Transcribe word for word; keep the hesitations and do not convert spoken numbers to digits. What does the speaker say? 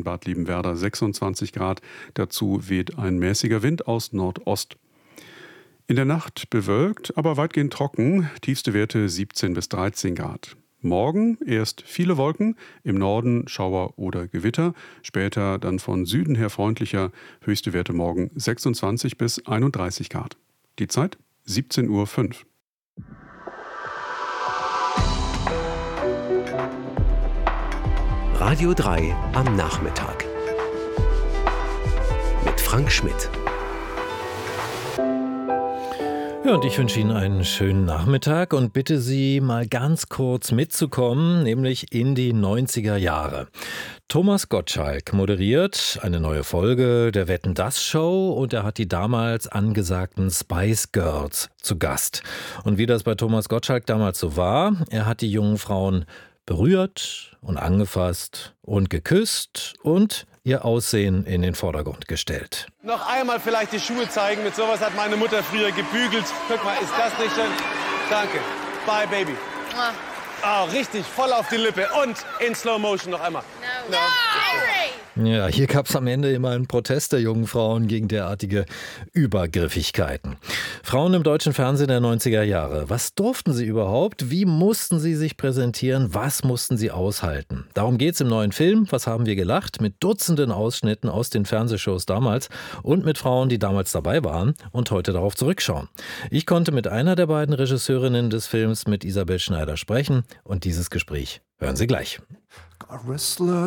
in Bad Liebenwerda sechsundzwanzig Grad. Dazu weht ein mäßiger Wind aus Nordost. In der Nacht bewölkt, aber weitgehend trocken, tiefste Werte siebzehn bis dreizehn Grad. Morgen erst viele Wolken, im Norden Schauer oder Gewitter, später dann von Süden her freundlicher, höchste Werte morgen sechsundzwanzig bis einunddreißig Grad. Die Zeit siebzehn Uhr fünf. Radio drei am Nachmittag mit Frank Schmidt. Ja, und ich wünsche Ihnen einen schönen Nachmittag und bitte Sie mal ganz kurz mitzukommen, nämlich in die neunziger Jahre. Thomas Gottschalk moderiert eine neue Folge der Wetten, dass Show und er hat die damals angesagten Spice Girls zu Gast. Und wie das bei Thomas Gottschalk damals so war, er hat die jungen Frauen berührt und angefasst und geküsst und ihr Aussehen in den Vordergrund gestellt. Noch einmal vielleicht die Schuhe zeigen. Mit sowas hat meine Mutter früher gebügelt. Guck mal, ist das nicht schön? Danke. Bye, Baby. Oh, richtig, voll auf die Lippe. Und in Slow Motion noch einmal. No. No. Ja, hier gab es am Ende immer einen Protest der jungen Frauen gegen derartige Übergriffigkeiten. Frauen im deutschen Fernsehen der neunziger Jahre. Was durften sie überhaupt? Wie mussten sie sich präsentieren? Was mussten sie aushalten? Darum geht's im neuen Film. Was haben wir gelacht? Mit Dutzenden Ausschnitten aus den Fernsehshows damals und mit Frauen, die damals dabei waren und heute darauf zurückschauen. Ich konnte mit einer der beiden Regisseurinnen des Films, mit Isabel Schneider, sprechen und dieses Gespräch hören Sie gleich.